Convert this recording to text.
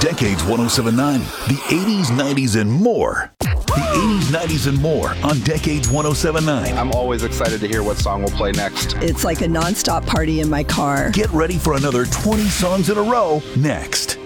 Decades 1079, the 80s, 90s, and more. The 80s, 90s, and more on Decades 1079. I'm always excited to hear what song will play next. It's like a nonstop party in my car. Get ready for another 20 songs in a row next.